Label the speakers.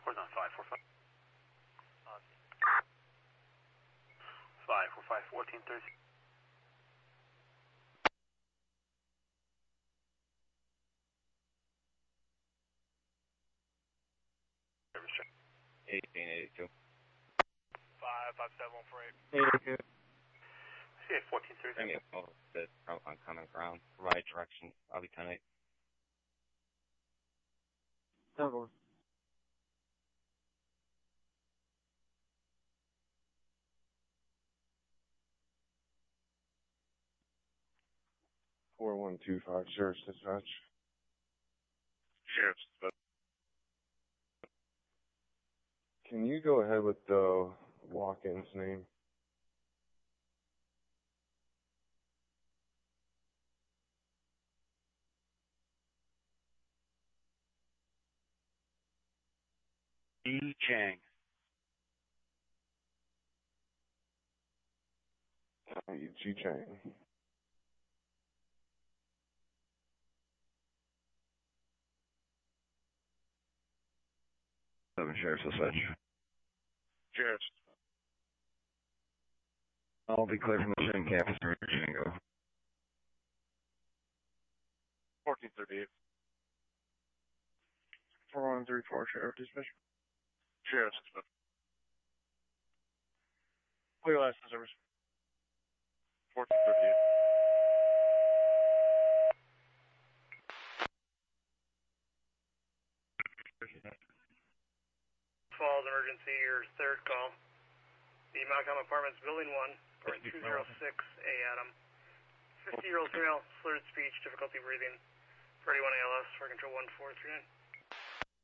Speaker 1: Where's on 545? 545, 1430. Service check.
Speaker 2: 1882.
Speaker 3: 55748.
Speaker 2: 82.
Speaker 1: CA 1430.
Speaker 2: Bring me over to on common ground. Right direction. I'll be 10-8.
Speaker 3: Double.
Speaker 4: Sheriff's Dispatch.
Speaker 5: Sheriff's Dispatch.
Speaker 4: Can you go ahead with the walk-in's name?
Speaker 5: E. Chang.
Speaker 4: Chi Chang.
Speaker 5: Sheriff's Dispatch. Sheriff's.
Speaker 2: I'll be clear from the Shin campus in Virginia.
Speaker 5: 1438.
Speaker 3: 4134, Sheriff Dispatch.
Speaker 5: Sheriff's Dispatch.
Speaker 3: Clear last service.
Speaker 5: 1438.
Speaker 6: Falls emergency, your third call. The Malcolm Apartments, Building 1, or 206 A. Adam. 50-year-old female, slurred speech, difficulty breathing. 31 ALS, for control 1439.